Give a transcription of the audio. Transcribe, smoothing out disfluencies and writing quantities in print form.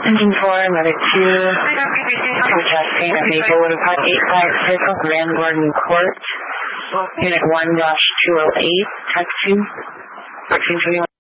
Engine 4, Mother 2, adjusting at Maplewood Park 85 Circle, Grand Gordon Court, Unit 1, Rush 208, Text 2, 1421.